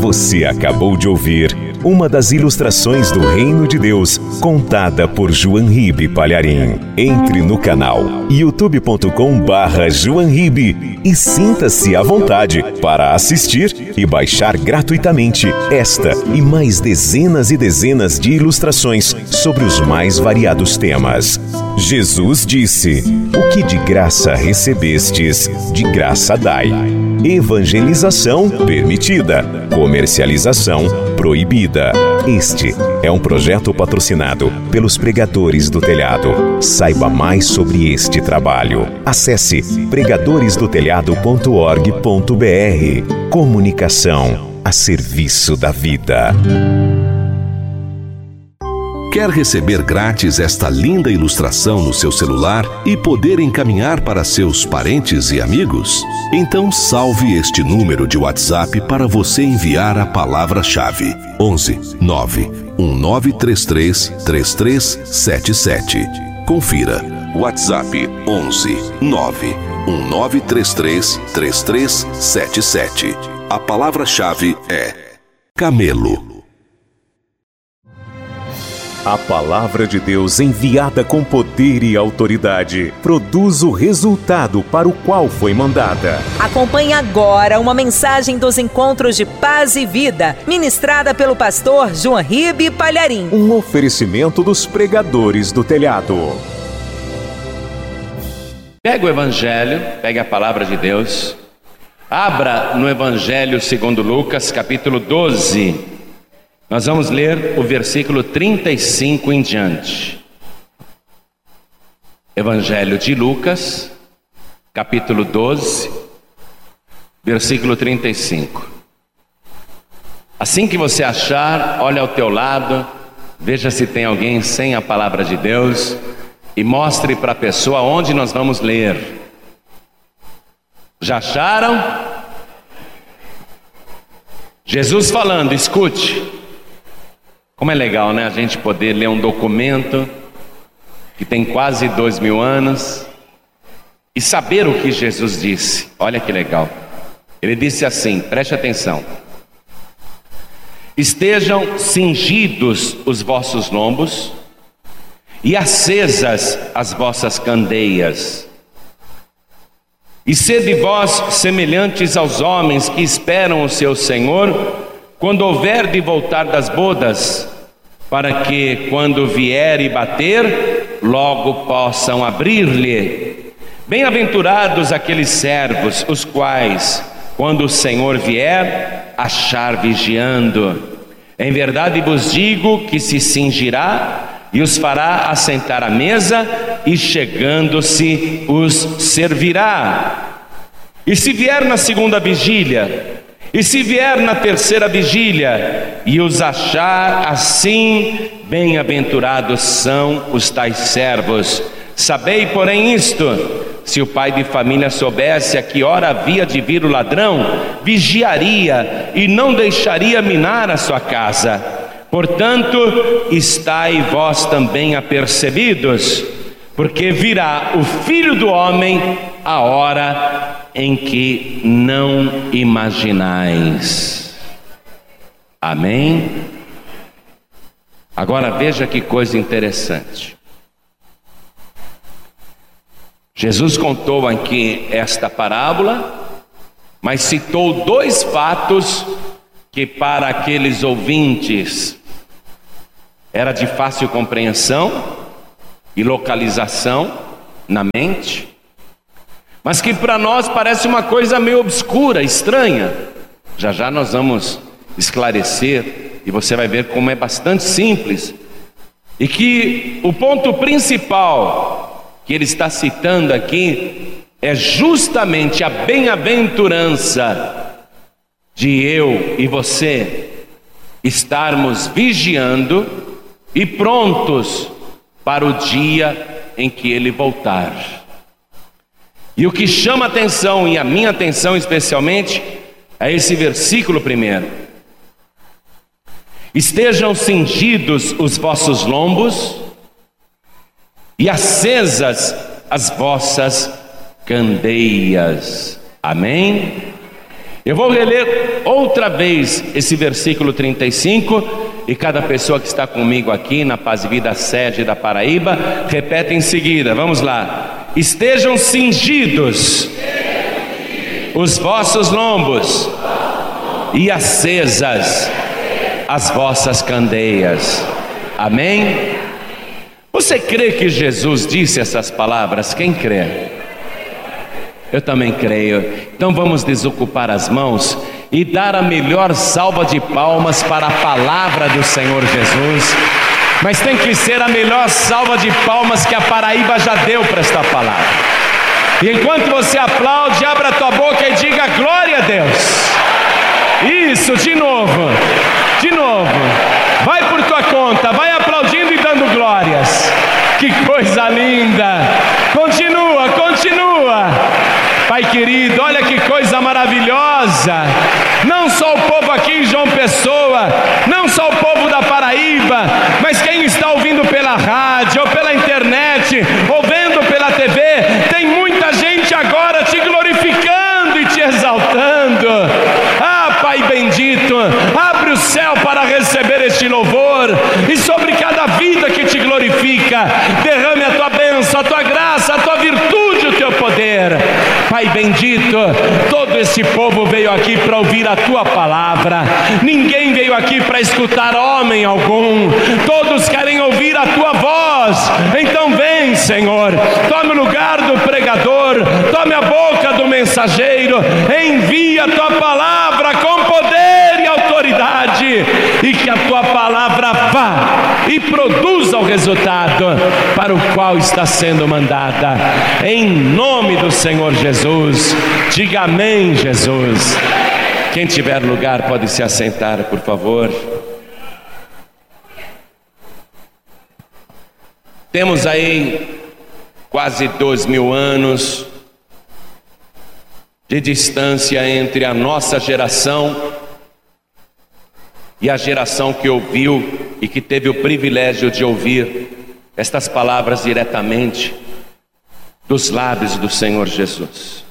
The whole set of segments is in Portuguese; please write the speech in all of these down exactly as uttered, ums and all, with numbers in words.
Você acabou de ouvir uma das ilustrações do Reino de Deus, contada por João Ribe Palharim. Entre no canal youtube ponto com barra João Ribe e sinta-se à vontade para assistir e baixar gratuitamente esta e mais dezenas e dezenas de ilustrações sobre os mais variados temas. Jesus disse: "O que de graça recebestes, de graça dai." Evangelização permitida, comercialização proibida. Este é um projeto patrocinado pelos Pregadores do Telhado. Saiba mais sobre este trabalho. Acesse pregadores do telhado ponto org ponto br. Comunicação a serviço da vida. Quer receber grátis esta linda ilustração no seu celular e poder encaminhar para seus parentes e amigos? Então salve este número de WhatsApp para você enviar a palavra-chave: onze nove um nove três três três três sete sete. Confira. WhatsApp onze nove um nove três três três três sete sete. A palavra-chave é camelo. A palavra de Deus, enviada com poder e autoridade, produz o resultado para o qual foi mandada. Acompanhe agora uma mensagem dos Encontros de Paz e Vida, ministrada pelo pastor João Ribe Palharim. Um oferecimento dos Pregadores do Telhado. Pega o Evangelho, pega a palavra de Deus, abra no Evangelho segundo Lucas, capítulo doze. Nós vamos ler o versículo trinta e cinco em diante. Evangelho de Lucas, capítulo doze, versículo trinta e cinco. Assim que você achar, olha ao teu lado, veja se tem alguém sem a palavra de Deus e mostre para a pessoa onde nós vamos ler. Já acharam? Jesus falando, escute. Como é legal, né? A gente poder ler um documento que tem quase dois mil anos e saber o que Jesus disse. Olha que legal. Ele disse assim, preste atenção: estejam cingidos os vossos lombos e acesas as vossas candeias, e sede vós semelhantes aos homens que esperam o seu Senhor quando houver de voltar das bodas, para que, quando vier e bater, logo possam abrir-lhe. Bem-aventurados aqueles servos, os quais, quando o Senhor vier, achar vigiando. Em verdade vos digo que se cingirá e os fará assentar à mesa, e chegando-se os servirá. E se vier na segunda vigília, e se vier na terceira vigília, e os achar assim, bem-aventurados são os tais servos. Sabei, porém, isto: se o pai de família soubesse a que hora havia de vir o ladrão, vigiaria e não deixaria minar a sua casa. Portanto, estai vós também apercebidos, porque virá o Filho do Homem a hora em que não imaginais. Amém? Agora veja que coisa interessante. Jesus contou aqui esta parábola, mas citou dois fatos que para aqueles ouvintes era de fácil compreensão e localização na mente, mas que para nós parece uma coisa meio obscura, estranha. Já já nós vamos esclarecer e você vai ver como é bastante simples, e que o ponto principal que ele está citando aqui é justamente a bem-aventurança de eu e você estarmos vigiando e prontos para o dia em que ele voltar. E o que chama a atenção, e a minha atenção especialmente, é esse versículo primeiro: estejam cingidos os vossos lombos e acesas as vossas candeias. Amém? Eu vou reler outra vez esse versículo trinta e cinco, e cada pessoa que está comigo aqui na Paz e Vida sede da Paraíba, repete em seguida, vamos lá. Estejam cingidos os vossos lombos e acesas as vossas candeias. Amém? Você crê que Jesus disse essas palavras? Quem crê? Eu também creio. Então vamos desocupar as mãos e dar a melhor salva de palmas para a palavra do Senhor Jesus. Mas tem que ser a melhor salva de palmas que a Paraíba já deu para esta palavra. E enquanto você aplaude, abra a tua boca e diga glória a Deus. Isso, de novo, de novo. Vai por tua conta, vai aplaudindo e dando glórias. Que coisa linda. Continua, continua. Pai querido, olha que coisa maravilhosa. Não só o povo aqui em João Pessoa, não só o povo da Paraíba, mas quem está ouvindo pela rádio, ou pela internet, ou vendo pela T V, tem muita gente agora te glorificando e te exaltando. Ah, Pai bendito, abre o céu para receber este louvor, e sobre cada vida que te glorifica, derrame a tua bênção, a tua graça, a tua virtude, o teu poder. Pai bendito, todo esse povo veio aqui para ouvir a tua palavra, ninguém veio aqui para escutar homem algum, todos querem ouvir a tua voz. Então vem, Senhor, tome o lugar do pregador, tome a boca do mensageiro, envia a tua palavra com poder e autoridade, e que a tua palavra vá e produza o resultado para o qual está sendo mandada, em nome do Senhor Jesus. Diga amém, Jesus. Quem tiver lugar pode se assentar, por favor. Temos aí quase dois mil anos de distância entre a nossa geração e a geração que ouviu e que teve o privilégio de ouvir estas palavras diretamente dos lábios do Senhor Jesus.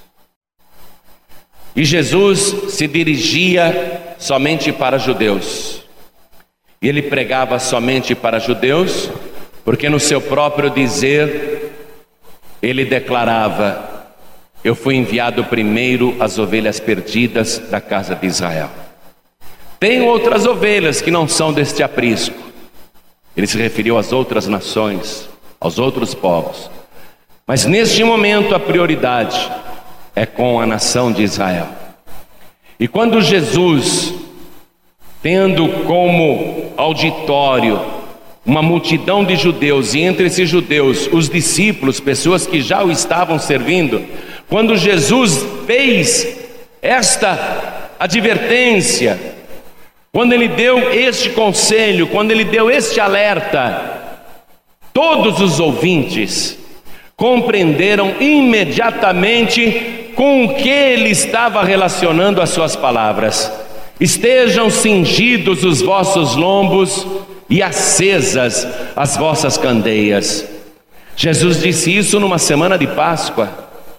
E Jesus se dirigia somente para judeus, e ele pregava somente para judeus, porque no seu próprio dizer ele declarava: eu fui enviado primeiro às ovelhas perdidas da casa de Israel. Tem outras ovelhas que não são deste aprisco. Ele se referiu às outras nações, aos outros povos. Mas neste momento a prioridade é com a nação de Israel. E quando Jesus, tendo como auditório uma multidão de judeus, e entre esses judeus os discípulos, pessoas que já o estavam servindo, quando Jesus fez esta advertência, quando ele deu este conselho, quando ele deu este alerta, todos os ouvintes compreenderam imediatamente com o que ele estava relacionando as suas palavras. Estejam cingidos os vossos lombos e acesas as vossas candeias. Jesus disse isso numa semana de Páscoa.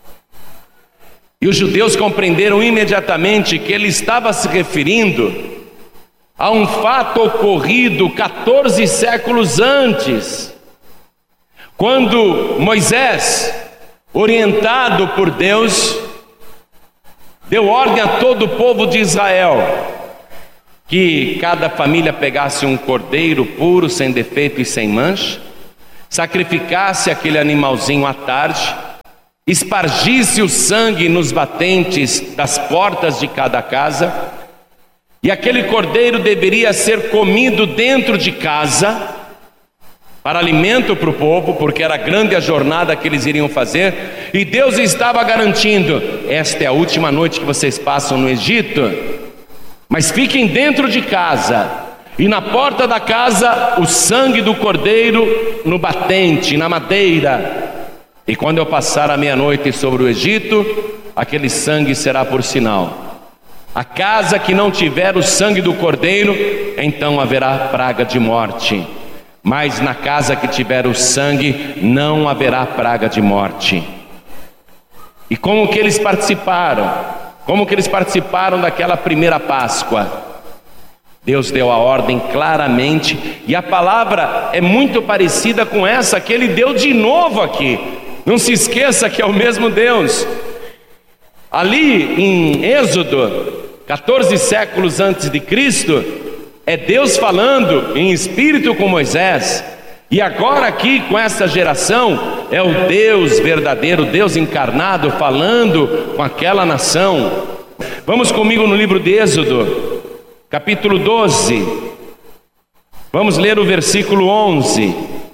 E os judeus compreenderam imediatamente que ele estava se referindo a um fato ocorrido quatorze séculos antes, quando Moisés, orientado por Deus, deu ordem a todo o povo de Israel que cada família pegasse um cordeiro puro, sem defeito e sem mancha, sacrificasse aquele animalzinho à tarde, espargisse o sangue nos batentes das portas de cada casa, e aquele cordeiro deveria ser comido dentro de casa, para alimento para o povo, porque era grande a jornada que eles iriam fazer, e Deus estava garantindo: esta é a última noite que vocês passam no Egito, mas fiquem dentro de casa, e na porta da casa o sangue do cordeiro no batente, na madeira, e quando eu passar a meia-noite sobre o Egito, aquele sangue será por sinal. A casa que não tiver o sangue do cordeiro, então haverá praga de morte. Mas na casa que tiver o sangue, não haverá praga de morte. E como que eles participaram? como que eles participaram daquela primeira Páscoa? Deus deu a ordem claramente, e a palavra é muito parecida com essa que ele deu de novo aqui. Não se esqueça que é o mesmo Deus. Ali em Êxodo, quatorze séculos antes de Cristo, é Deus falando em espírito com Moisés. E agora aqui com essa geração, é o Deus verdadeiro, Deus encarnado, falando com aquela nação. Vamos comigo no livro de Êxodo, capítulo doze. Vamos ler o versículo onze.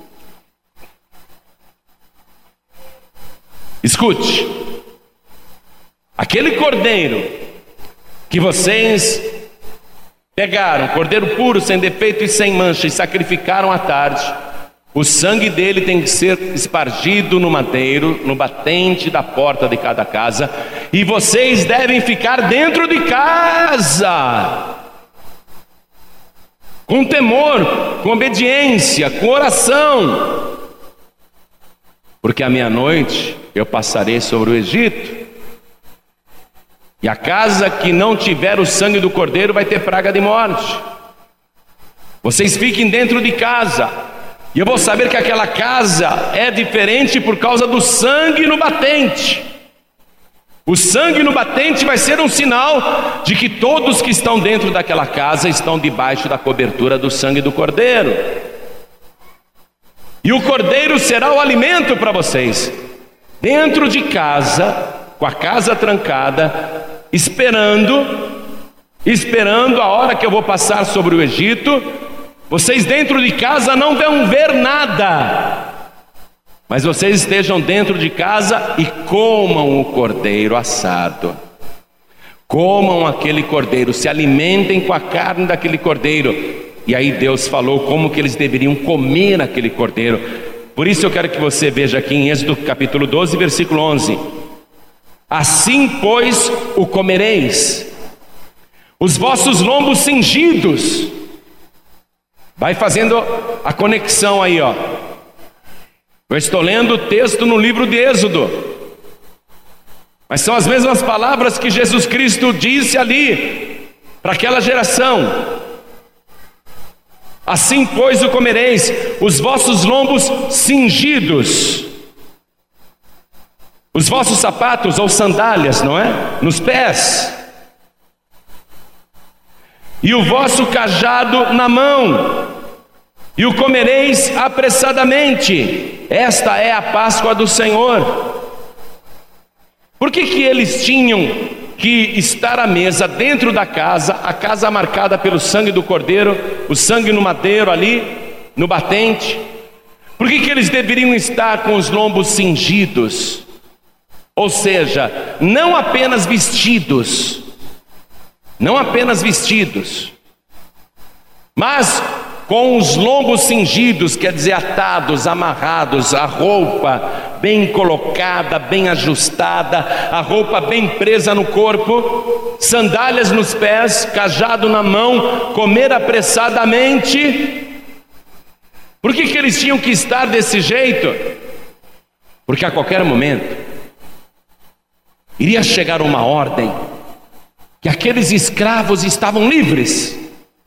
Escute. Aquele cordeiro que vocês pegaram, cordeiro puro, sem defeito e sem mancha, e sacrificaram à tarde, o sangue dele tem que ser espargido no madeiro, no batente da porta de cada casa, e vocês devem ficar dentro de casa, com temor, com obediência, com oração, porque à meia-noite eu passarei sobre o Egito, e a casa que não tiver o sangue do cordeiro vai ter praga de morte. Vocês fiquem dentro de casa, e eu vou saber que aquela casa é diferente por causa do sangue no batente. O sangue no batente vai ser um sinal de que todos que estão dentro daquela casa estão debaixo da cobertura do sangue do cordeiro. E o cordeiro será o alimento para vocês. Dentro de casa, com a casa trancada, esperando, esperando a hora que eu vou passar sobre o Egito. Vocês dentro de casa não vão ver nada, mas vocês estejam dentro de casa e comam o cordeiro assado. Comam aquele cordeiro, se alimentem com a carne daquele cordeiro. E aí Deus falou como que eles deveriam comer aquele cordeiro. Por isso eu quero que você veja aqui em Êxodo capítulo doze, versículo onze. Assim, pois, o comereis, os vossos lombos cingidos. Vai fazendo a conexão aí, ó. Eu estou lendo o texto no livro de Êxodo, mas são as mesmas palavras que Jesus Cristo disse ali para aquela geração. Assim, pois, o comereis, os vossos lombos cingidos, os vossos sapatos ou sandálias, não é? Nos pés, e o vosso cajado na mão, e o comereis apressadamente. Esta é a Páscoa do Senhor. Por que que eles tinham que estar à mesa dentro da casa, a casa marcada pelo sangue do cordeiro, o sangue no madeiro ali, no batente? Por que que eles deveriam estar com os lombos cingidos? Ou seja, não apenas vestidos, não apenas vestidos, mas com os lombos cingidos, quer dizer, atados, amarrados, a roupa bem colocada, bem ajustada, a roupa bem presa no corpo, sandálias nos pés, cajado na mão, comer apressadamente. Por que que eles tinham que estar desse jeito? Porque a qualquer momento iria chegar uma ordem que aqueles escravos estavam livres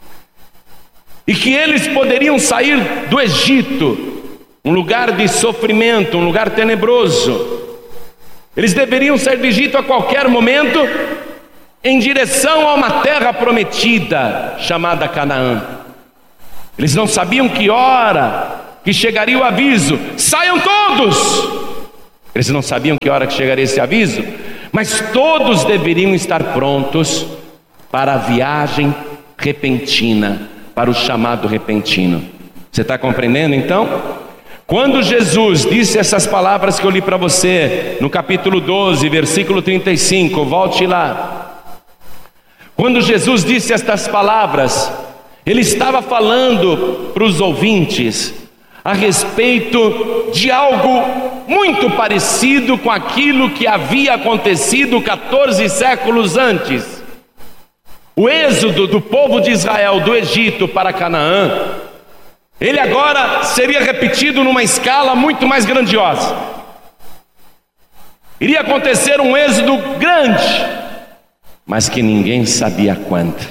e que eles poderiam sair do Egito, um lugar de sofrimento, um lugar tenebroso. Eles deveriam sair do Egito a qualquer momento em direção a uma terra prometida chamada Canaã. Eles não sabiam que hora que chegaria o aviso: saiam todos! Eles não sabiam que hora que chegaria esse aviso, mas todos deveriam estar prontos para a viagem repentina, para o chamado repentino. Você está compreendendo então? Quando Jesus disse essas palavras que eu li para você no capítulo doze, versículo trinta e cinco, volte lá. Quando Jesus disse estas palavras, ele estava falando para os ouvintes a respeito de algo muito parecido com aquilo que havia acontecido quatorze séculos antes. O êxodo do povo de Israel do Egito para Canaã, ele agora seria repetido numa escala muito mais grandiosa. Iria acontecer um êxodo grande, mas que ninguém sabia quando.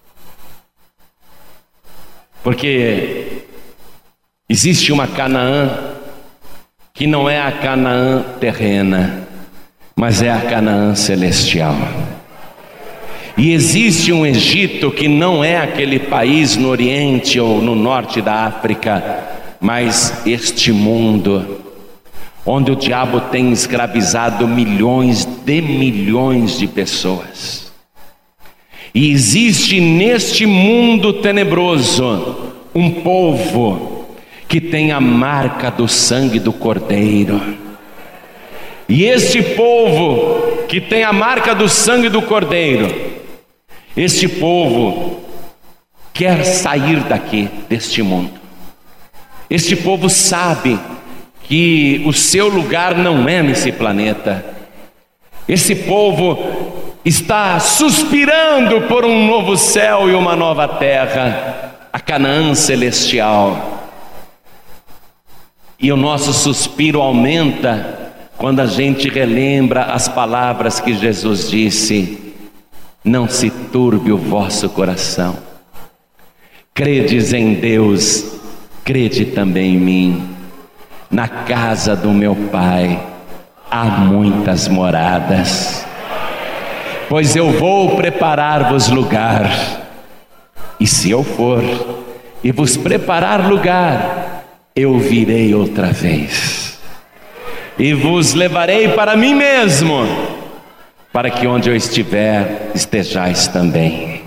Porque existe uma Canaã que não é a Canaã terrena, mas é a Canaã celestial. E existe um Egito que não é aquele país no Oriente ou no Norte da África, mas este mundo, onde o diabo tem escravizado milhões de milhões de pessoas. E existe neste mundo tenebroso um povo que tem a marca do sangue do Cordeiro. E este povo que tem a marca do sangue do Cordeiro, este povo quer sair daqui, deste mundo. Este povo sabe que o seu lugar não é nesse planeta. Esse povo está suspirando por um novo céu e uma nova terra, a Canaã celestial. E o nosso suspiro aumenta quando a gente relembra as palavras que Jesus disse: não se turbe o vosso coração. Credes em Deus, crede também em mim. Na casa do meu Pai há muitas moradas, pois eu vou preparar-vos lugar. E se eu for e vos preparar lugar, eu virei outra vez e vos levarei para mim mesmo, para que onde eu estiver, estejais também.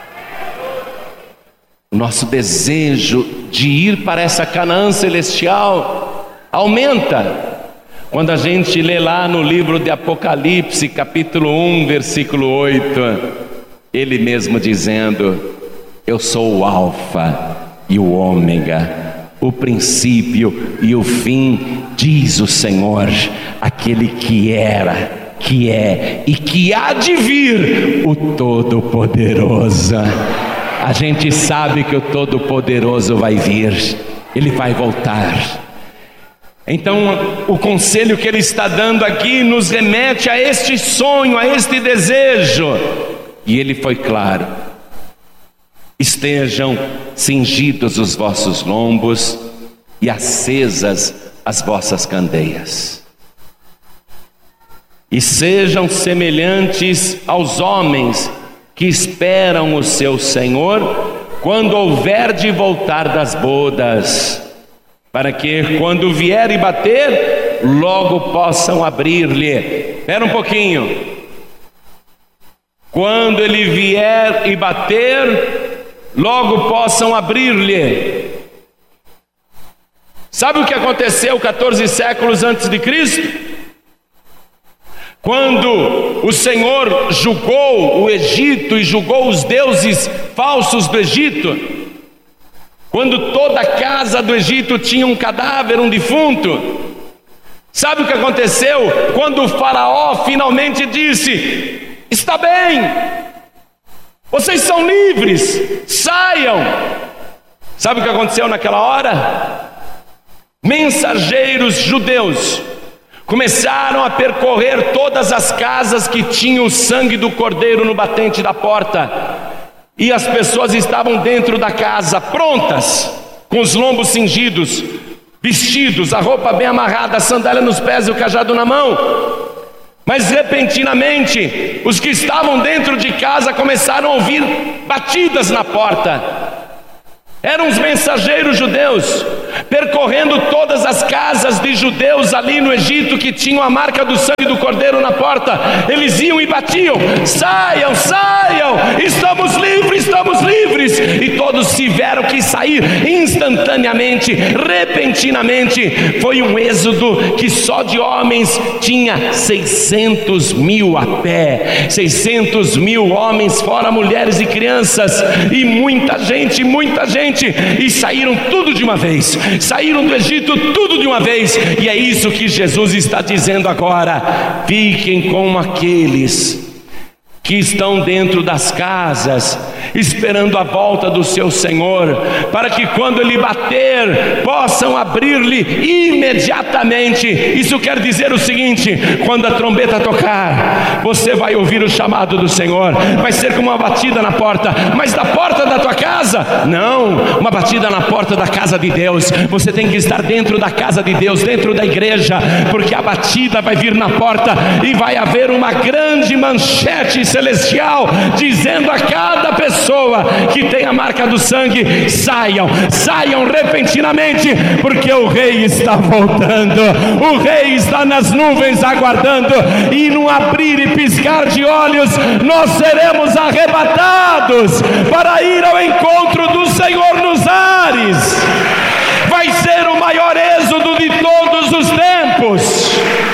O nosso desejo de ir para essa Canaã celestial aumenta quando a gente lê lá no livro de Apocalipse, capítulo um, versículo oito, ele mesmo dizendo: eu sou o Alfa e o Ômega, o princípio e o fim, diz o Senhor, aquele que era, que é e que há de vir, o Todo-Poderoso. A gente sabe que o Todo-Poderoso vai vir, Ele vai voltar. Então o conselho que Ele está dando aqui nos remete a este sonho, a este desejo. E Ele foi claro: estejam cingidos os vossos lombos e acesas as vossas candeias. E sejam semelhantes aos homens que esperam o seu Senhor quando houver de voltar das bodas, para que quando vier e bater, logo possam abrir-lhe. Espera um pouquinho. Quando ele vier e bater, logo possam abrir-lhe. Sabe o que aconteceu quatorze séculos antes de Cristo? Quando o Senhor julgou o Egito e julgou os deuses falsos do Egito, quando toda a casa do Egito tinha um cadáver, um defunto, sabe o que aconteceu? Quando o faraó finalmente disse: está bem, vocês são livres, saiam. Sabe o que aconteceu naquela hora? Mensageiros judeus começaram a percorrer todas as casas que tinham o sangue do Cordeiro no batente da porta, e as pessoas estavam dentro da casa, prontas, com os lombos cingidos, vestidos, a roupa bem amarrada, a sandália nos pés e o cajado na mão. Mas repentinamente, os que estavam dentro de casa começaram a ouvir batidas na porta. Eram os mensageiros judeus, percorrendo todas as casas de judeus ali no Egito que tinham a marca do sangue do Cordeiro na porta. Eles iam e batiam: saiam, saiam, estamos livres, estamos livres. E todos tiveram que sair instantaneamente, repentinamente. Foi um êxodo que só de homens tinha seiscentos mil a pé, seiscentos mil homens, fora mulheres e crianças, e muita gente, muita gente. E saíram tudo de uma vez, saíram do Egito tudo de uma vez. E é isso que Jesus está dizendo agora: fiquem como aqueles que estão dentro das casas, esperando a volta do seu Senhor, para que quando Ele bater, possam abrir-lhe imediatamente. Isso quer dizer o seguinte: quando a trombeta tocar, você vai ouvir o chamado do Senhor, vai ser como uma batida na porta, mas da porta da tua casa? Não, uma batida na porta da casa de Deus. Você tem que estar dentro da casa de Deus, dentro da igreja, porque a batida vai vir na porta e vai haver uma grande manchete celestial, dizendo a cada pessoa que tem a marca do sangue: saiam, saiam repentinamente, porque o Rei está voltando, o Rei está nas nuvens aguardando, e num abrir e piscar de olhos, nós seremos arrebatados para ir ao encontro do Senhor nos ares. Vai ser o maior êxodo de todos os tempos.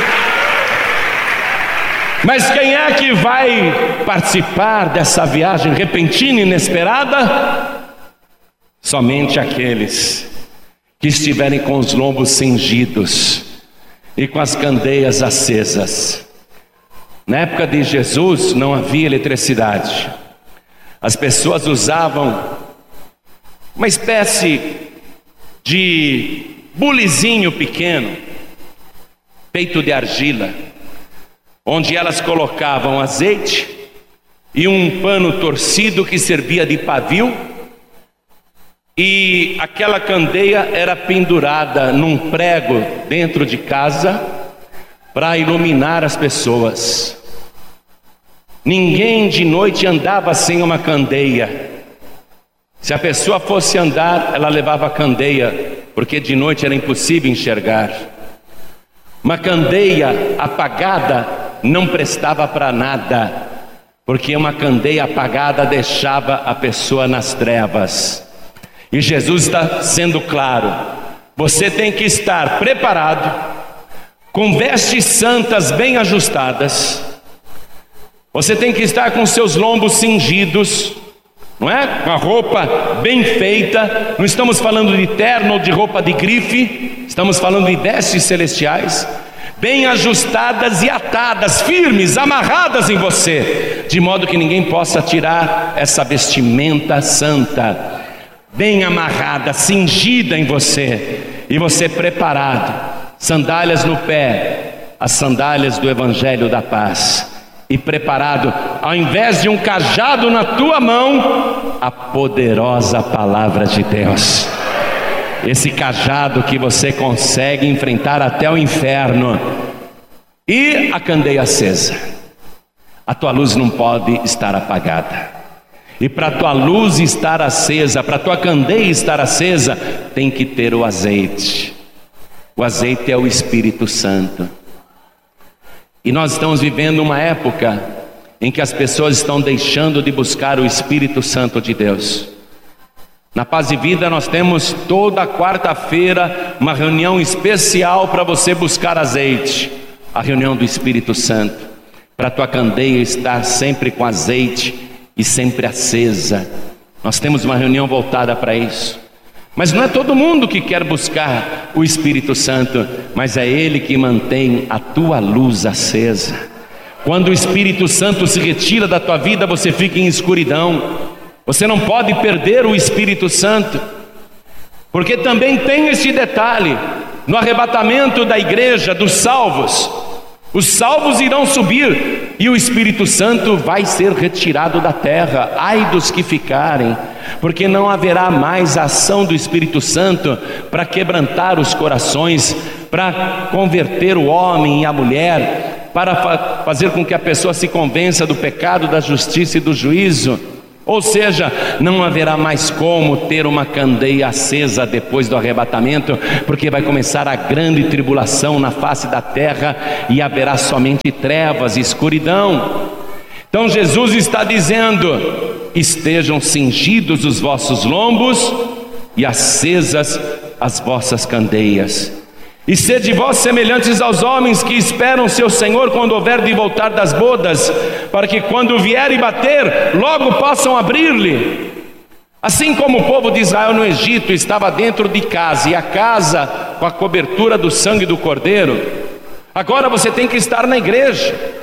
Mas quem é que vai participar dessa viagem repentina e inesperada? Somente aqueles que estiverem com os lombos cingidos e com as candeias acesas. Na época de Jesus não havia eletricidade. As pessoas usavam uma espécie de bulizinho pequeno, feito de argila, onde elas colocavam azeite e um pano torcido que servia de pavio, e aquela candeia era pendurada num prego dentro de casa para iluminar as pessoas. Ninguém de noite andava sem uma candeia. Se a pessoa fosse andar, ela levava a candeia, porque de noite era impossível enxergar. Uma candeia apagada não prestava para nada, porque uma candeia apagada deixava a pessoa nas trevas. E Jesus está sendo claro: você tem que estar preparado, com vestes santas bem ajustadas, você tem que estar com seus lombos cingidos, não é? Com a roupa bem feita. Não estamos falando de terno ou de roupa de grife, estamos falando de vestes celestiais, bem ajustadas e atadas, firmes, amarradas em você, de modo que ninguém possa tirar essa vestimenta santa, bem amarrada, cingida em você, e você preparado, sandálias no pé, as sandálias do Evangelho da Paz, e preparado, ao invés de um cajado na tua mão, a poderosa palavra de Deus. Esse cajado que você consegue enfrentar até o inferno. E a candeia acesa. A tua luz não pode estar apagada. E para a tua luz estar acesa, para a tua candeia estar acesa, tem que ter o azeite. O azeite é o Espírito Santo. E nós estamos vivendo uma época em que as pessoas estão deixando de buscar o Espírito Santo de Deus. Na Paz e Vida nós temos toda quarta-feira uma reunião especial para você buscar azeite, a reunião do Espírito Santo, para a tua candeia estar sempre com azeite e sempre acesa. Nós temos uma reunião voltada para isso. Mas não é todo mundo que quer buscar o Espírito Santo, mas é Ele que mantém a tua luz acesa. Quando o Espírito Santo se retira da tua vida, você fica em escuridão. Você não pode perder o Espírito Santo, porque também tem esse detalhe: no arrebatamento da igreja, dos salvos, os salvos irão subir e o Espírito Santo vai ser retirado da terra. Ai dos que ficarem, porque não haverá mais a ação do Espírito Santo para quebrantar os corações, para converter o homem e a mulher, para fa- fazer com que a pessoa se convença do pecado, da justiça e do juízo. Ou seja, não haverá mais como ter uma candeia acesa depois do arrebatamento, porque vai começar a grande tribulação na face da terra e haverá somente trevas e escuridão. Então Jesus está dizendo: estejam cingidos os vossos lombos e acesas as vossas candeias. E sede vós semelhantes aos homens que esperam seu Senhor quando houver de voltar das bodas, para que quando vier e bater, logo possam abrir-lhe. Assim como o povo de Israel no Egito estava dentro de casa, e a casa com a cobertura do sangue do Cordeiro, agora você tem que estar na igreja.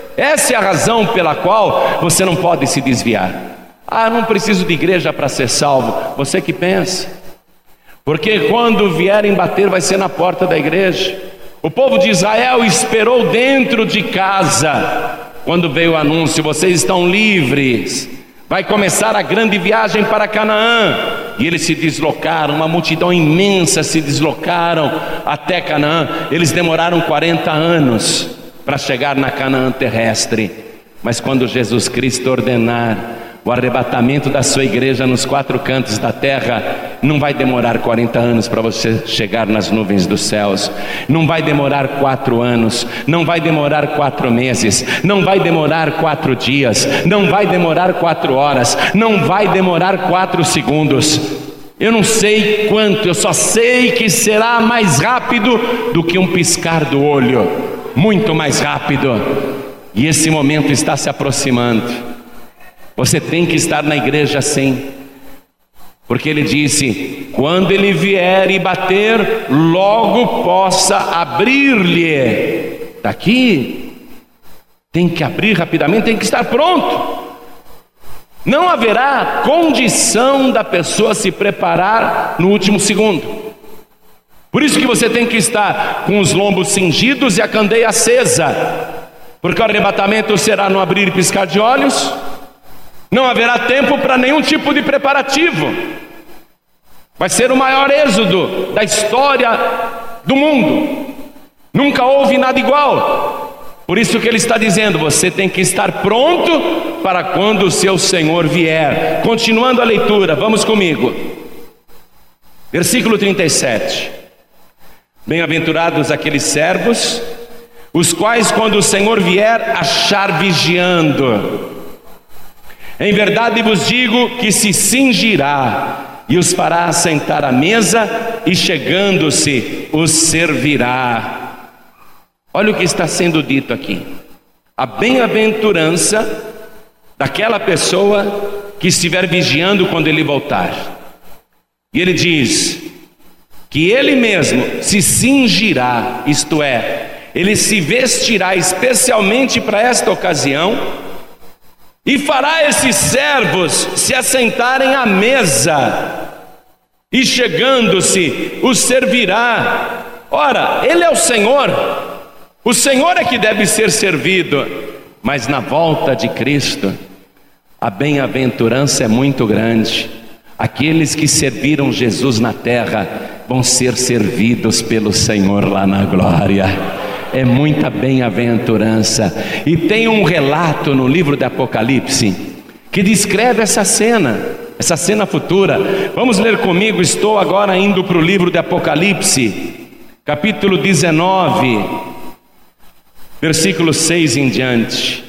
Essa é a razão pela qual você não pode se desviar. Ah, não preciso de igreja para ser salvo. Você que pensa. Porque quando vierem bater vai ser na porta da igreja. O povo de Israel esperou dentro de casa. Quando veio o anúncio, vocês estão livres, vai começar a grande viagem para Canaã. E eles se deslocaram, uma multidão imensa se deslocaram até Canaã. Eles demoraram quarenta anos para chegar na Canaã terrestre. Mas quando Jesus Cristo ordenar o arrebatamento da sua igreja nos quatro cantos da terra, não vai demorar quarenta anos para você chegar nas nuvens dos céus. Não vai demorar quatro anos, não vai demorar quatro meses, não vai demorar quatro dias, não vai demorar quatro horas, não vai demorar quatro segundos. Eu não sei quanto, eu só sei que será mais rápido do que um piscar do olho, muito mais rápido. E esse momento está se aproximando. Você tem que estar na igreja sim, porque ele disse: quando ele vier e bater, logo possa abrir-lhe. Daqui tem que abrir rapidamente, tem que estar pronto. Não haverá condição da pessoa se preparar no último segundo. Por isso que você tem que estar com os lombos cingidos e a candeia acesa, porque o arrebatamento será no abrir e piscar de olhos. Não haverá tempo para nenhum tipo de preparativo. Vai ser o maior êxodo da história do mundo. Nunca houve nada igual. Por isso que ele está dizendo: você tem que estar pronto para quando o seu Senhor vier. Continuando a leitura, vamos comigo. Versículo trinta e sete. Bem-aventurados aqueles servos, os quais quando o Senhor vier achar vigiando. Em verdade vos digo que se cingirá e os fará assentar à mesa, e chegando-se os servirá. Olha o que está sendo dito aqui: a bem-aventurança daquela pessoa que estiver vigiando quando ele voltar. E ele diz que ele mesmo se cingirá, isto é, ele se vestirá especialmente para esta ocasião, e fará esses servos se assentarem à mesa, e chegando-se os servirá. Ora, ele é o Senhor, o Senhor é que deve ser servido. Mas na volta de Cristo, a bem-aventurança é muito grande. Aqueles que serviram Jesus na terra vão ser servidos pelo Senhor lá na glória. É muita bem-aventurança. E tem um relato no livro de Apocalipse que descreve essa cena, essa cena futura. Vamos ler comigo. Estou agora indo para o livro de Apocalipse, capítulo dezenove, versículo seis em diante.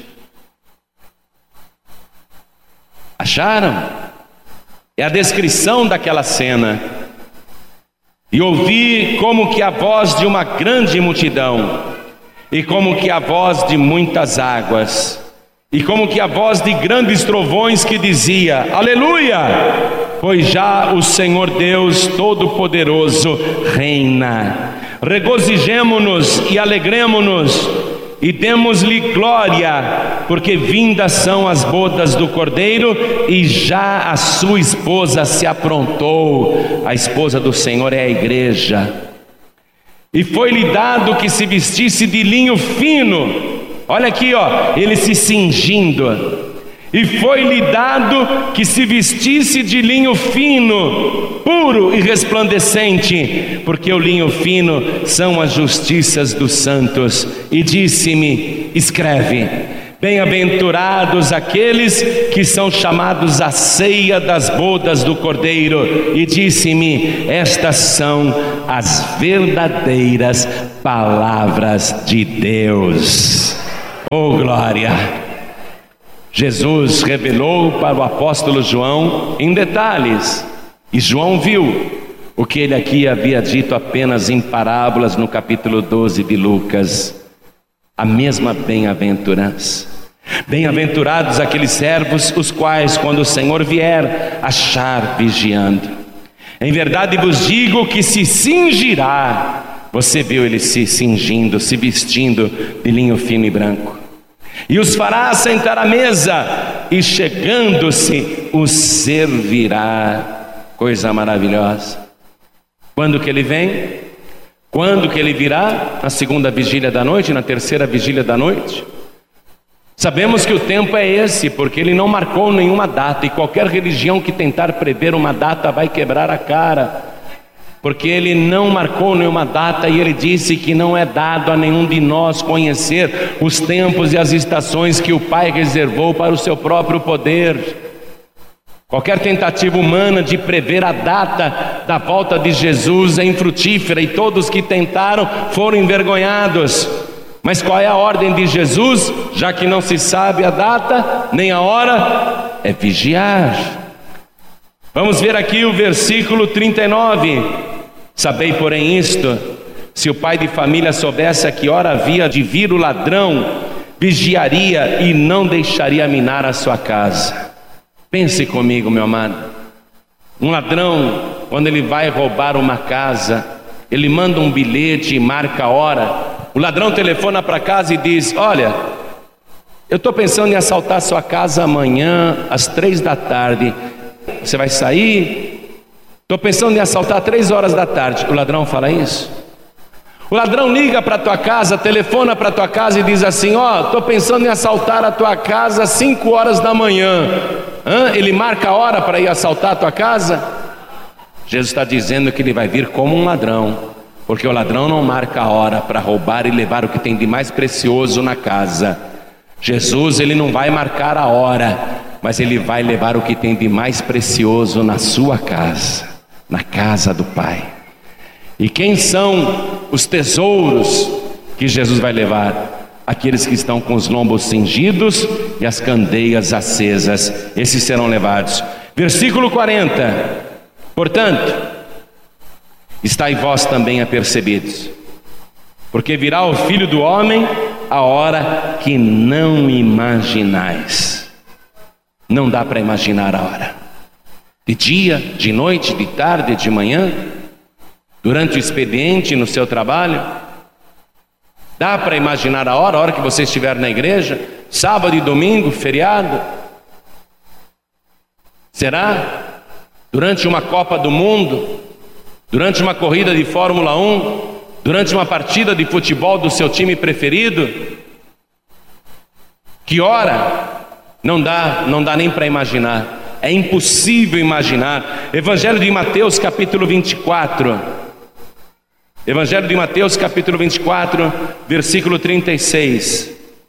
Acharam? É a descrição daquela cena. E ouvi como que a voz de uma grande multidão, e como que a voz de muitas águas, e como que a voz de grandes trovões, que dizia: aleluia, pois já o Senhor Deus Todo-Poderoso reina. Regozijemo-nos e alegremo-nos e demos-lhe glória, porque vindas são as bodas do Cordeiro, e já a sua esposa se aprontou. A esposa do Senhor é a igreja. E foi-lhe dado que se vestisse de linho fino. Olha aqui, ó, ele se cingindo. E foi-lhe dado que se vestisse de linho fino, puro e resplandecente, porque o linho fino são as justiças dos santos. E disse-me: escreve: bem-aventurados aqueles que são chamados à ceia das bodas do Cordeiro. E disse-me: estas são as verdadeiras palavras de Deus. Oh glória! Jesus revelou para o apóstolo João em detalhes, e João viu o que ele aqui havia dito apenas em parábolas no capítulo doze de Lucas. A mesma bem-aventurança. Bem-aventurados aqueles servos, os quais quando o Senhor vier achar vigiando. Em verdade vos digo que se cingirá. Você viu ele se cingindo, se vestindo de linho fino e branco. e os fará sentar à mesa, e chegando-se os servirá. Coisa maravilhosa. Quando que ele vem? Quando que ele virá? Na segunda vigília da noite, na terceira vigília da noite? Sabemos que o tempo é esse, porque ele não marcou nenhuma data, e qualquer religião que tentar prever uma data vai quebrar a cara, porque ele não marcou nenhuma data, e ele disse que não é dado a nenhum de nós conhecer os tempos e as estações que o Pai reservou para o seu próprio poder. Qualquer tentativa humana de prever a data da volta de Jesus é infrutífera, e todos que tentaram foram envergonhados. Mas qual é a ordem de Jesus? Já que não se sabe a data nem a hora, é vigiar. Vamos ver aqui o versículo trinta e nove. Sabei, porém, isto: se o pai de família soubesse a que hora havia de vir o ladrão, vigiaria e não deixaria minar a sua casa. Pense comigo, meu amado. Um ladrão, quando ele vai roubar uma casa, ele manda um bilhete e marca a hora. O ladrão telefona para casa e diz: olha, eu estou pensando em assaltar sua casa amanhã às três da tarde. Você vai sair? Estou pensando em assaltar às três horas da tarde. O ladrão fala isso? O ladrão liga para a tua casa, telefona para a tua casa e diz assim: ó, oh, estou pensando em assaltar a tua casa às cinco horas da manhã. Hã? Ele marca a hora para ir assaltar a tua casa? Jesus está dizendo que ele vai vir como um ladrão, porque o ladrão não marca a hora para roubar e levar o que tem de mais precioso na casa. Jesus, ele não vai marcar a hora, mas ele vai levar o que tem de mais precioso na sua casa, na casa do Pai. E quem são os tesouros que Jesus vai levar? Aqueles que estão com os lombos cingidos e as candeias acesas, esses serão levados. Versículo quarenta. Portanto, estai vós também apercebidos, porque virá o Filho do Homem a hora que não imaginais. Não dá para imaginar a hora. De dia, de noite, de tarde, de manhã, durante o expediente, no seu trabalho. Dá para imaginar a hora, a hora que você estiver na igreja, sábado e domingo, feriado? Será? Durante uma Copa do Mundo, durante uma corrida de Fórmula um, durante uma partida de futebol do seu time preferido? Que hora? Não dá, não dá nem para imaginar. É impossível imaginar. Evangelho de Mateus, capítulo vinte e quatro. Evangelho de Mateus, capítulo vinte e quatro, versículo trinta e seis.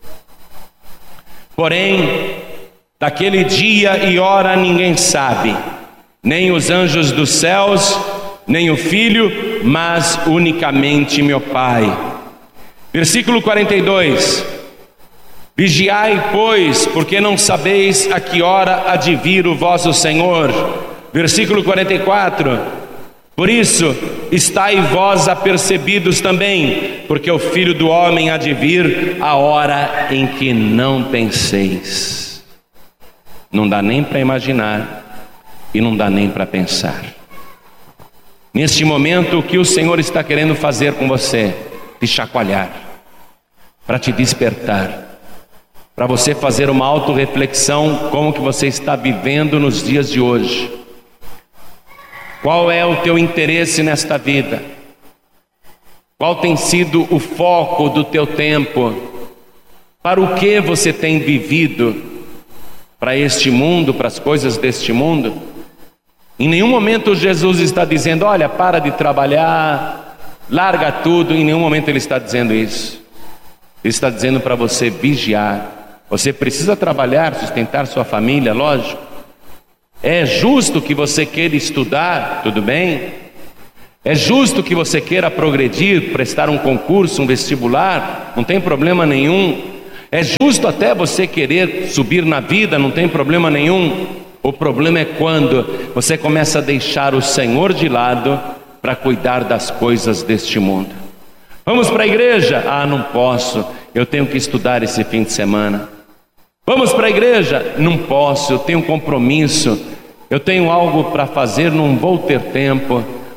Porém, daquele dia e hora ninguém sabe, nem os anjos dos céus, nem o Filho, mas unicamente meu Pai. Versículo quarenta e dois. Vigiai, pois, porque não sabeis a que hora há de vir o vosso Senhor. Versículo quarenta e quatro. Por isso, estai vós apercebidos também, porque o Filho do Homem há de vir a hora em que não penseis. Não dá nem para imaginar e não dá nem para pensar. Neste momento, o que o Senhor está querendo fazer com você? Te chacoalhar, para te despertar, para você fazer uma autorreflexão, como que você está vivendo nos dias de hoje. Qual é o teu interesse nesta vida? Qual tem sido o foco do teu tempo? Para o que você tem vivido? Para este mundo, para as coisas deste mundo? Em nenhum momento Jesus está dizendo: olha, para de trabalhar, larga tudo. Em nenhum momento ele está dizendo isso. Ele está dizendo para você vigiar. Você precisa trabalhar, sustentar sua família, lógico. É justo que você queira estudar, tudo bem? É justo que você queira progredir, prestar um concurso, um vestibular, não tem problema nenhum. É justo até você querer subir na vida, não tem problema nenhum. O problema é quando você começa a deixar o Senhor de lado para cuidar das coisas deste mundo. Vamos para a igreja? Ah, não posso, eu tenho que estudar esse fim de semana. Vamos para a igreja? Não posso, eu tenho um compromisso, eu tenho algo para fazer, não vou ter tempo.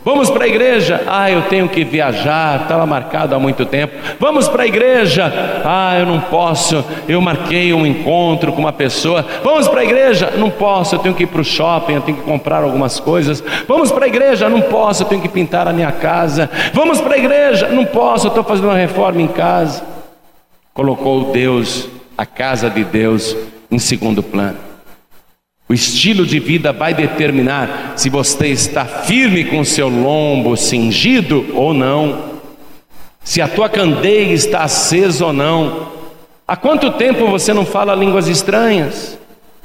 Vamos para a igreja? Ah, eu tenho que viajar, estava marcado há muito tempo. Vamos para a igreja? Ah, eu não posso, eu marquei um encontro com uma pessoa. Vamos para a igreja? Não posso, eu tenho que ir para o shopping, eu tenho que comprar algumas coisas. Vamos para a igreja? Não posso, eu tenho que pintar a minha casa. Vamos para a igreja? Não posso, eu estou fazendo uma reforma em casa. Colocou Deus, a casa de Deus, em segundo plano. O estilo de vida vai determinar se você está firme com o seu lombo cingido ou não, se a tua candeia está acesa ou não. Há quanto tempo você não fala línguas estranhas?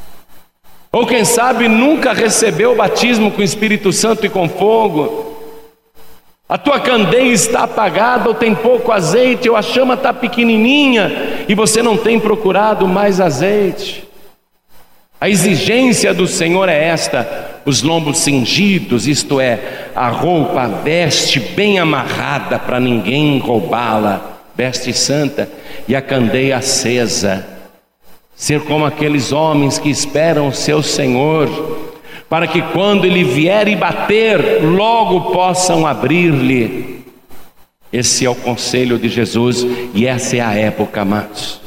Ou quem sabe nunca recebeu o batismo com o Espírito Santo e com fogo? A tua candeia está apagada, ou tem pouco azeite, ou a chama está pequenininha e você não tem procurado mais azeite. A exigência do Senhor é esta: os lombos cingidos, isto é, a roupa, a veste bem amarrada para ninguém roubá-la, veste santa, e a candeia acesa. Ser como aqueles homens que esperam o seu Senhor, para que quando Ele vier e bater, logo possam abrir-lhe. Esse é o conselho de Jesus, e essa é a época, amados.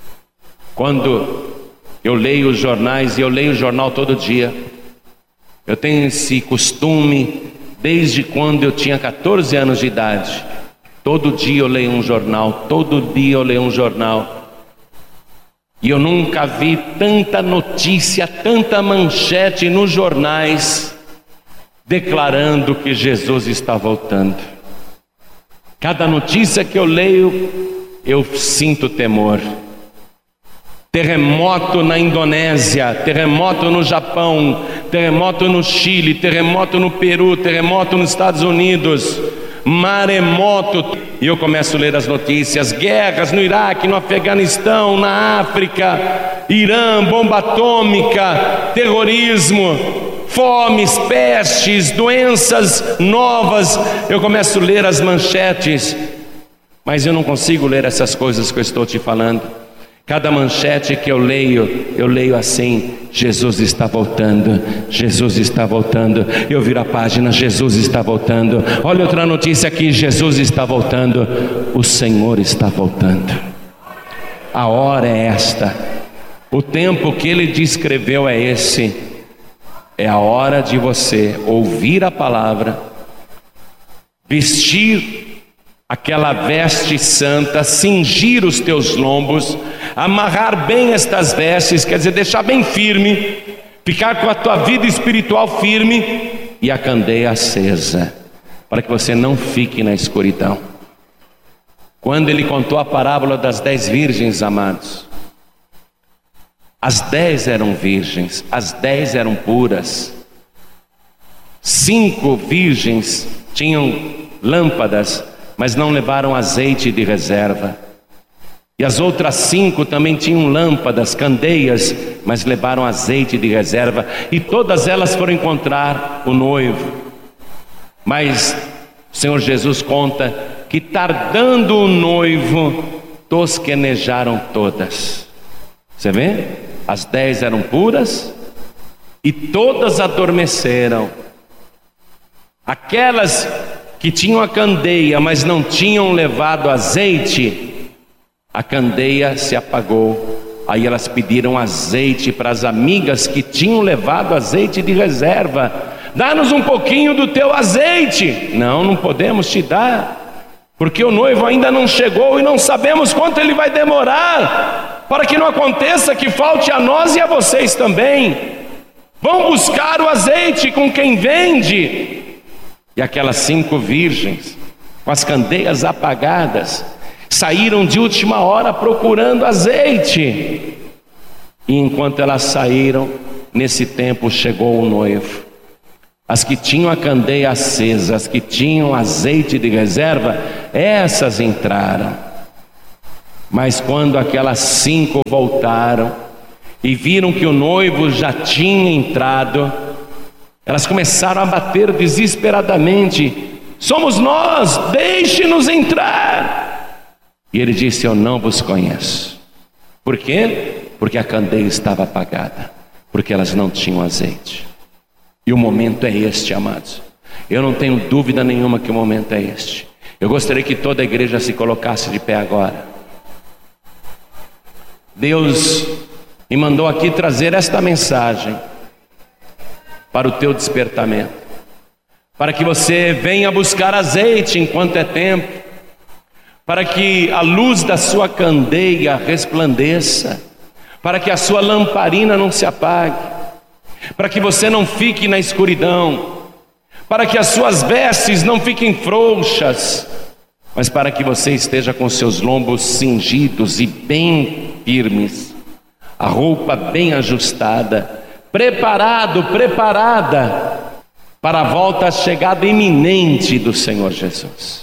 Quando eu leio os jornais, e eu leio o jornal todo dia. Eu tenho esse costume desde quando eu tinha catorze anos de idade. Todo dia eu leio um jornal, todo dia eu leio um jornal. E eu nunca vi tanta notícia, tanta manchete nos jornais declarando que Jesus está voltando. Cada notícia que eu leio, eu sinto temor. Terremoto na Indonésia, terremoto no Japão, terremoto no Chile, terremoto no Peru, terremoto nos Estados Unidos, maremoto. E eu começo a ler as notícias: guerras no Iraque, no Afeganistão, na África, Irã, bomba atômica, terrorismo, fomes, pestes, doenças novas. Eu começo a ler as manchetes, mas eu não consigo ler essas coisas que eu estou te falando. Cada manchete que eu leio, eu leio assim: Jesus está voltando, Jesus está voltando. Eu viro a página: Jesus está voltando. Olha outra notícia aqui: Jesus está voltando. O Senhor está voltando. A hora é esta. O tempo que Ele descreveu é esse. É a hora de você ouvir a palavra, vestir aquela veste santa, cingir os teus lombos, amarrar bem estas vestes, quer dizer, deixar bem firme, ficar com a tua vida espiritual firme e a candeia acesa, para que você não fique na escuridão. Quando Ele contou a parábola das dez virgens, amados, as dez eram virgens, as dez eram puras. Cinco virgens tinham lâmpadas, mas não levaram azeite de reserva. E as outras cinco também tinham lâmpadas, candeias, mas levaram azeite de reserva. E todas elas foram encontrar o noivo. Mas o Senhor Jesus conta que, tardando o noivo, tosquenejaram todas. Você vê? As dez eram puras e todas adormeceram. Aquelas que tinham a candeia, mas não tinham levado azeite, a candeia se apagou. Aí elas pediram azeite para as amigas que tinham levado azeite de reserva. Dá-nos um pouquinho do teu azeite. Não, não podemos te dar, porque o noivo ainda não chegou e não sabemos quanto ele vai demorar, para que não aconteça que falte a nós e a vocês também. Vão buscar o azeite com quem vende. E aquelas cinco virgens, com as candeias apagadas, saíram de última hora procurando azeite. E enquanto elas saíram, nesse tempo chegou o noivo. As que tinham a candeia acesa, as que tinham azeite de reserva, essas entraram. Mas quando aquelas cinco voltaram e viram que o noivo já tinha entrado, elas começaram a bater desesperadamente: somos nós, deixe-nos entrar. E ele disse: eu não vos conheço. Por quê? Porque a candeia estava apagada, porque elas não tinham azeite. E o momento é este, amados. Eu não tenho dúvida nenhuma que o momento é este. Eu gostaria que toda a igreja se colocasse de pé agora. Deus me mandou aqui trazer esta mensagem para o teu despertamento, para que você venha buscar azeite enquanto é tempo, para que a luz da sua candeia resplandeça, para que a sua lamparina não se apague, para que você não fique na escuridão, para que as suas vestes não fiquem frouxas, mas para que você esteja com seus lombos cingidos e bem firmes, a roupa bem ajustada, preparado, preparada para a volta, a chegada iminente do Senhor Jesus.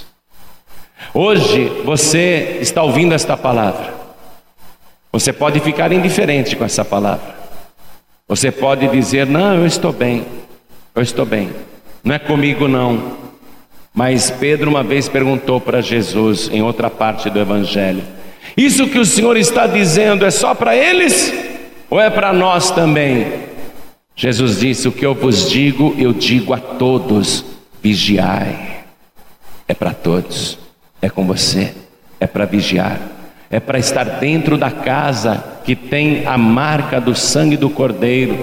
Hoje você está ouvindo esta palavra. Você pode ficar indiferente com essa palavra. Você pode dizer: não, eu estou bem, eu estou bem, não é comigo não. Mas Pedro uma vez perguntou para Jesus, em outra parte do Evangelho: isso que o Senhor está dizendo é só para eles ou é para nós também? Jesus disse: o que eu vos digo, eu digo a todos, vigiai. É para todos, é com você, é para vigiar, é para estar dentro da casa que tem a marca do sangue do Cordeiro,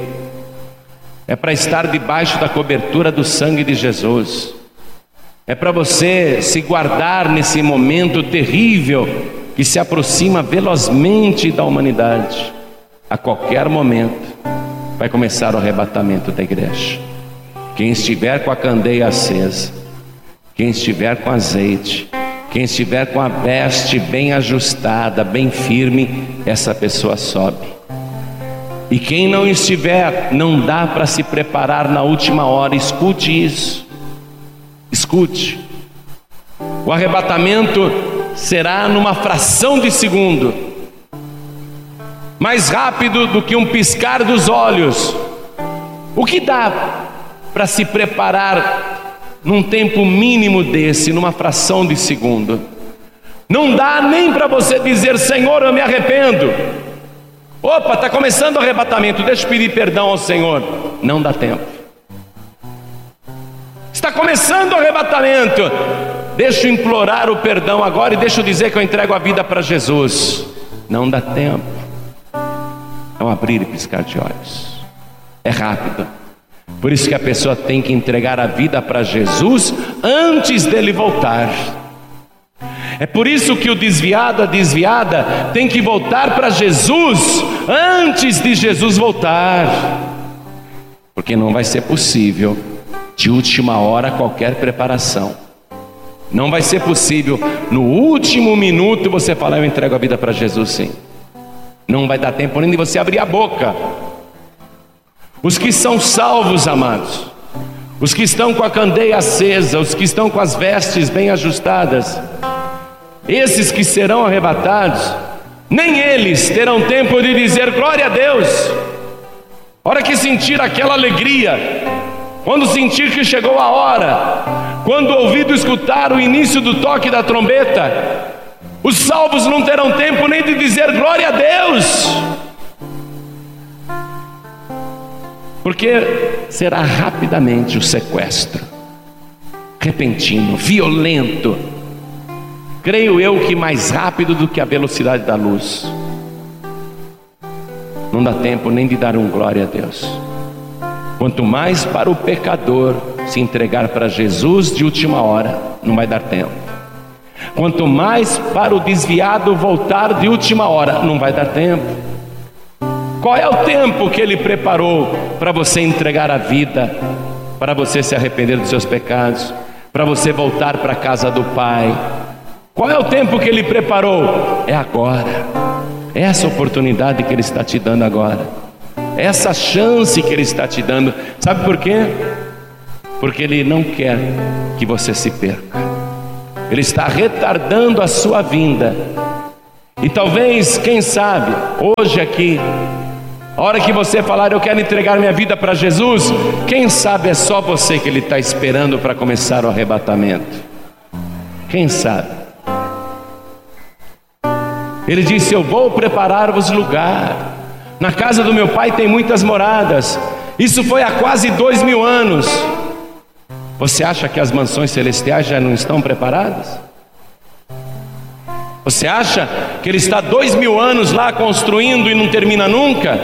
é para estar debaixo da cobertura do sangue de Jesus, é para você se guardar nesse momento terrível que se aproxima velozmente da humanidade. A qualquer momento vai começar o arrebatamento da igreja. Quem estiver com a candeia acesa, quem estiver com azeite, quem estiver com a veste bem ajustada, bem firme, essa pessoa sobe. E quem não estiver, não dá para se preparar na última hora. Escute isso, escute. O arrebatamento será numa fração de segundo, mais rápido do que um piscar dos olhos. O que dá para se preparar num tempo mínimo desse, numa fração de segundo? Não dá nem para você dizer: Senhor, eu me arrependo. Opa, está começando o arrebatamento, deixa eu pedir perdão ao Senhor. Não dá tempo. Está começando o arrebatamento, deixa eu implorar o perdão agora e deixa eu dizer que eu entrego a vida para Jesus. Não dá tempo. É um abrir e piscar de olhos. É rápido. Por isso que a pessoa tem que entregar a vida para Jesus antes dele voltar. É por isso que o desviado, a desviada, tem que voltar para Jesus antes de Jesus voltar. Porque não vai ser possível de última hora qualquer preparação. Não vai ser possível no último minuto você falar: eu entrego a vida para Jesus, sim. Não vai dar tempo nem de você abrir a boca. Os que são salvos, amados, os que estão com a candeia acesa, os que estão com as vestes bem ajustadas, esses que serão arrebatados, nem eles terão tempo de dizer glória a Deus. A hora que sentir aquela alegria, quando sentir que chegou a hora, quando o ouvido escutar o início do toque da trombeta, os salvos não terão tempo nem de dizer glória a Deus, porque será rapidamente o sequestro, repentino, violento. Creio eu que mais rápido do que a velocidade da luz. Não dá tempo nem de dar um glória a Deus. Quanto mais para o pecador se entregar para Jesus de última hora, não vai dar tempo. Quanto mais para o desviado voltar de última hora, não vai dar tempo. Qual é o tempo que Ele preparou para você entregar a vida, para você se arrepender dos seus pecados, para você voltar para a casa do Pai? Qual é o tempo que Ele preparou? É agora. É essa oportunidade que Ele está te dando agora. É essa chance que Ele está te dando. Sabe por quê? Porque Ele não quer que você se perca. Ele está retardando a sua vinda. E talvez, quem sabe, hoje aqui, a hora que você falar: eu quero entregar minha vida para Jesus, quem sabe é só você que Ele está esperando para começar o arrebatamento. Quem sabe? Ele disse: eu vou preparar-vos lugar. Na casa do meu Pai tem muitas moradas. Isso foi há quase dois mil anos. Você acha que as mansões celestiais já não estão preparadas? Você acha que ele está dois mil anos lá construindo e não termina nunca?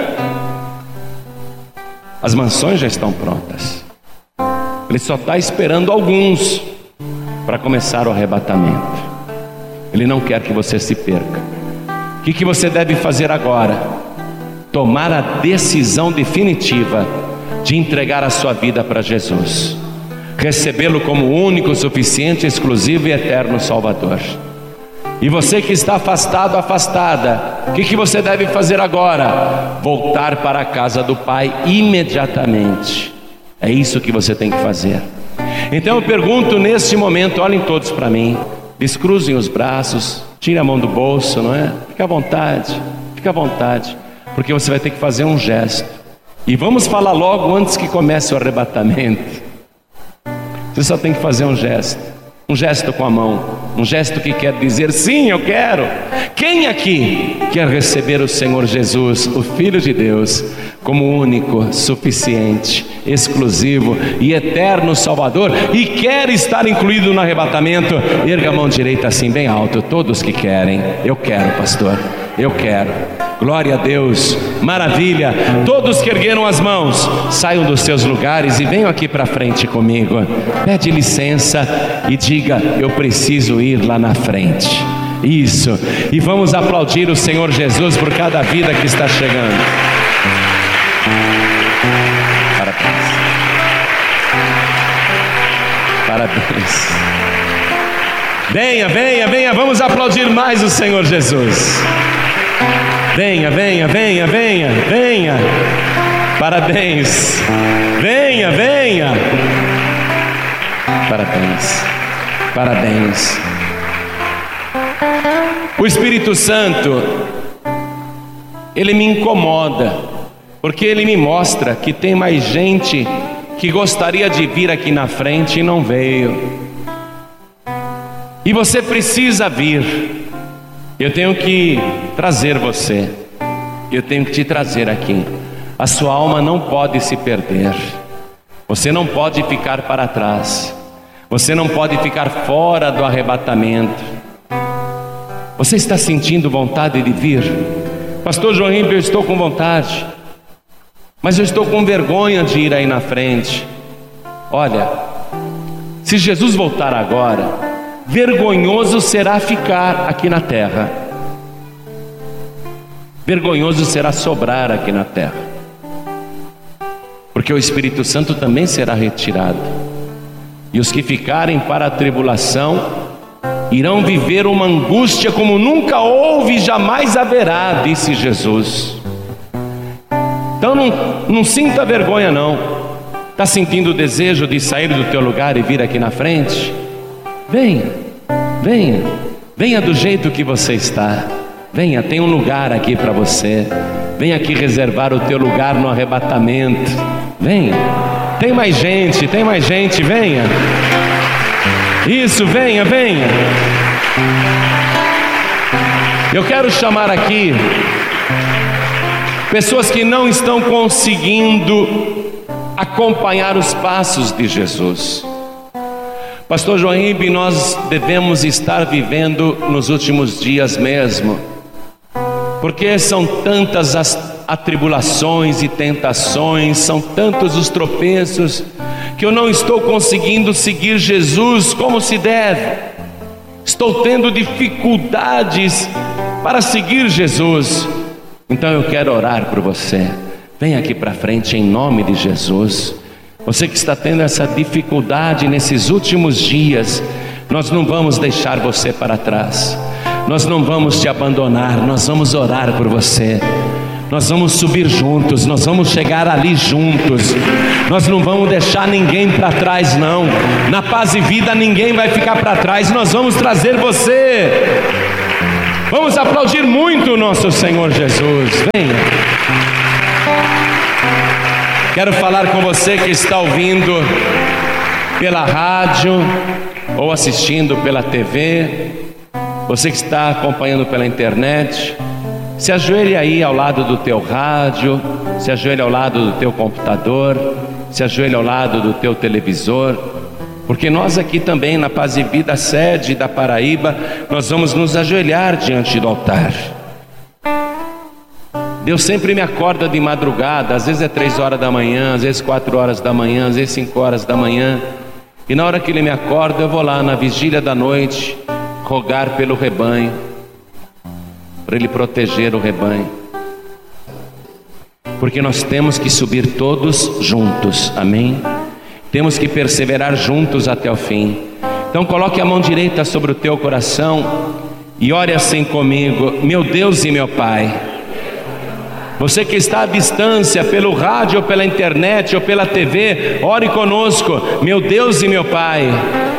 As mansões já estão prontas. Ele só está esperando alguns para começar o arrebatamento. Ele não quer que você se perca. O que, que você deve fazer agora? Tomar a decisão definitiva de entregar a sua vida para Jesus, recebê-lo como único, suficiente, exclusivo e eterno Salvador. E você que está afastado, afastada, o que, que você deve fazer agora? Voltar para a casa do Pai imediatamente. É isso que você tem que fazer. Então eu pergunto neste momento, olhem todos para mim, descruzem os braços, tire a mão do bolso, não é? Fica à vontade, fica à vontade, porque você vai ter que fazer um gesto. E vamos falar logo antes que comece o arrebatamento. Você só tem que fazer um gesto. Um gesto com a mão, um gesto que quer dizer, sim, eu quero. Quem aqui quer receber o Senhor Jesus, o Filho de Deus, como único, suficiente, exclusivo e eterno Salvador, e quer estar incluído no arrebatamento? Erga a mão direita assim bem alto, todos que querem. Eu quero, pastor, eu quero. Glória a Deus, maravilha. Todos que ergueram as mãos, saiam dos seus lugares e venham aqui para frente comigo. Pede licença e diga, eu preciso ir lá na frente. Isso, e vamos aplaudir o Senhor Jesus por cada vida que está chegando. Parabéns. Parabéns. Venha, venha, venha, vamos aplaudir mais o Senhor Jesus. Venha, venha, venha, venha, venha. Parabéns. Venha, venha. Parabéns. Parabéns. O Espírito Santo, ele me incomoda, porque ele me mostra que tem mais gente que gostaria de vir aqui na frente e não veio. E você precisa vir. Eu tenho que trazer você, eu tenho que te trazer aqui. A sua alma não pode se perder, você não pode ficar para trás, você não pode ficar fora do arrebatamento. Você está sentindo vontade de vir? Pastor João Ribe, eu estou com vontade, mas eu estou com vergonha de ir aí na frente. Olha, se Jesus voltar agora, vergonhoso será ficar aqui na terra, vergonhoso será sobrar aqui na terra, porque o Espírito Santo também será retirado, e os que ficarem para a tribulação irão viver uma angústia como nunca houve e jamais haverá, disse Jesus. Então não, não sinta vergonha não. Está sentindo o desejo de sair do teu lugar e vir aqui na frente? Venha, venha, venha do jeito que você está. Venha, tem um lugar aqui para você. Venha aqui reservar o teu lugar no arrebatamento. Venha, tem mais gente, tem mais gente, venha. Isso, venha, venha. Eu quero chamar aqui pessoas que não estão conseguindo acompanhar os passos de Jesus. Pastor João Ribe, nós devemos estar vivendo nos últimos dias mesmo, porque são tantas as atribulações e tentações, são tantos os tropeços, que eu não estou conseguindo seguir Jesus como se deve. Estou tendo dificuldades para seguir Jesus. Então eu quero orar por você. Vem aqui para frente em nome de Jesus. Você que está tendo essa dificuldade nesses últimos dias, nós não vamos deixar você para trás, nós não vamos te abandonar, nós vamos orar por você, nós vamos subir juntos, nós vamos chegar ali juntos, nós não vamos deixar ninguém para trás não. Na Paz e Vida ninguém vai ficar para trás, nós vamos trazer você. Vamos aplaudir muito o nosso Senhor Jesus. Venha. Quero falar com você que está ouvindo pela rádio ou assistindo pela T V, você que está acompanhando pela internet. Se ajoelhe aí ao lado do teu rádio, se ajoelhe ao lado do teu computador, se ajoelhe ao lado do teu televisor Porque nós aqui também na Paz e Vida, sede da Paraíba, nós vamos nos ajoelhar diante do altar. Deus sempre me acorda de madrugada, às vezes é três horas da manhã, às vezes quatro horas da manhã, às vezes cinco horas da manhã. E na hora que Ele me acorda, eu vou lá na vigília da noite, rogar pelo rebanho, para Ele proteger o rebanho. Porque nós temos que subir todos juntos, amém? Temos que perseverar juntos até o fim. Então coloque a mão direita sobre o teu coração e ore assim comigo: meu Deus e meu Pai. Você que está à distância, pelo rádio ou pela internet ou pela T V, ore conosco: meu Deus e meu Pai,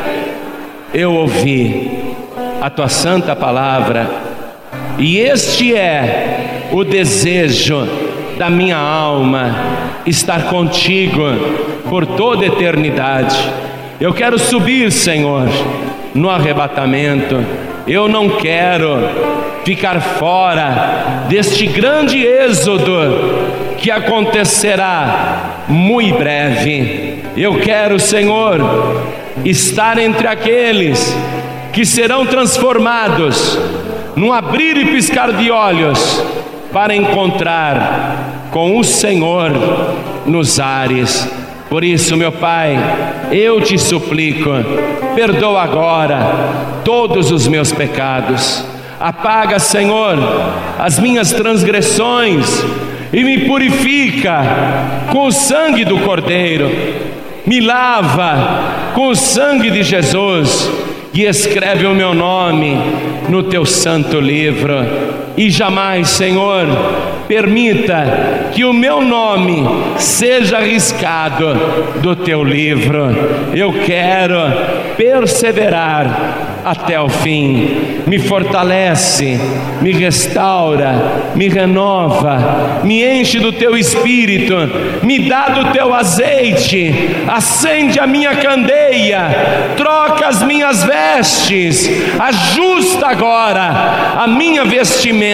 eu ouvi a tua santa palavra, e este é o desejo da minha alma, estar contigo por toda a eternidade. Eu quero subir, Senhor, no arrebatamento. Eu não quero ficar fora deste grande êxodo que acontecerá muito breve. Eu quero, Senhor, estar entre aqueles que serão transformados num abrir e piscar de olhos para encontrar com o Senhor nos ares. Por isso, meu Pai, eu te suplico, perdoa agora todos os meus pecados. Apaga, Senhor, as minhas transgressões e me purifica com o sangue do Cordeiro. Me lava com o sangue de Jesus e escreve o meu nome no teu santo livro. E jamais, Senhor, permita que o meu nome seja arriscado do teu livro. Eu quero perseverar até o fim. Me fortalece, me restaura, me renova, me enche do teu espírito, me dá do teu azeite, acende a minha candeia, troca as minhas vestes, ajusta agora a minha vestimenta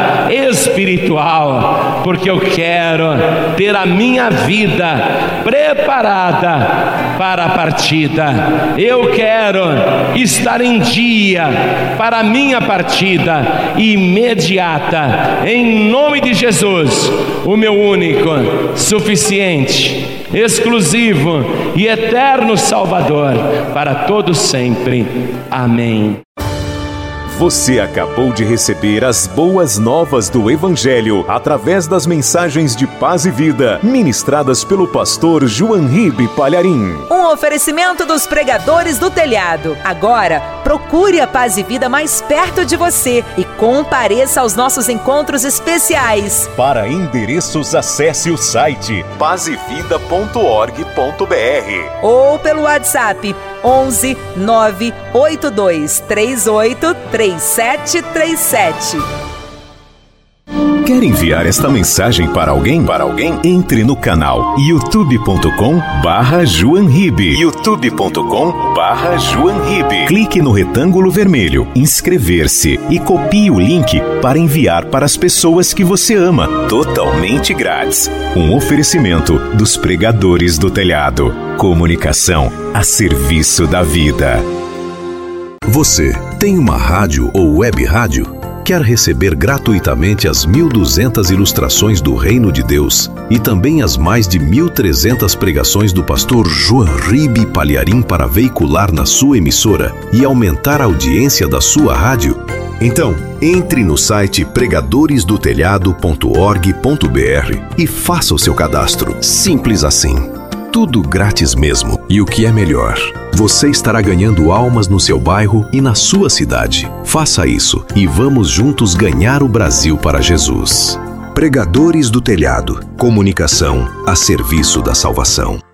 espiritual, porque eu quero ter a minha vida preparada para a partida. Eu quero estar em dia para a minha partida imediata, em nome de Jesus, o meu único, suficiente, exclusivo e eterno Salvador, para todos sempre. Amém. Você acabou de receber as boas novas do Evangelho através das mensagens de Paz e Vida, ministradas pelo pastor João Ribe Palharim. Um oferecimento dos pregadores do telhado. Agora, procure a Paz e Vida mais perto de você e compareça aos nossos encontros especiais. Para endereços, acesse o site paz e vida ponto org ponto br ou pelo WhatsApp onze nove oito dois três oito três sete três sete. Quer enviar esta mensagem para alguém? Para alguém? Entre no canal youtube ponto com barra João Ribe. youtube ponto com barra João Ribe. Clique no retângulo vermelho, inscrever-se e copie o link para enviar para as pessoas que você ama, totalmente grátis. Um oferecimento dos pregadores do telhado. Comunicação a serviço da vida. Você tem uma rádio ou web rádio? Quer receber gratuitamente as mil e duzentas ilustrações do Reino de Deus e também as mais de mil e trezentas pregações do pastor João Ribe Palharim para veicular na sua emissora e aumentar a audiência da sua rádio? Então, entre no site pregadores do telhado ponto org ponto br e faça o seu cadastro. Simples assim. Tudo grátis mesmo. E o que é melhor, você estará ganhando almas no seu bairro e na sua cidade. Faça isso e vamos juntos ganhar o Brasil para Jesus. Pregadores do Telhado. Comunicação a serviço da salvação.